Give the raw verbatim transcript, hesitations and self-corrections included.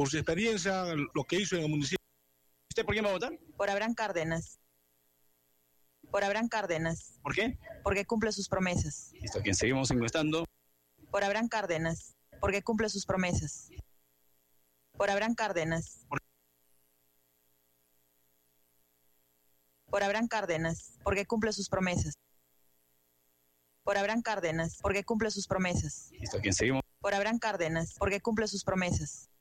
por su experiencia, lo que hizo en el municipio. ¿Usted por quién va a votar? Por Abraham Cárdenas. Por Abraham Cárdenas. ¿Por qué? Porque cumple sus promesas. Listo, a quien seguimos encuestando. Por Abraham Cárdenas. Porque cumple sus promesas. Por Abraham Cárdenas. Por... Por Abraham Cárdenas. Porque cumple sus promesas. Por Abraham Cárdenas. Porque cumple sus promesas. Listo, a quien seguimos. Por Abraham Cárdenas. Porque cumple sus promesas.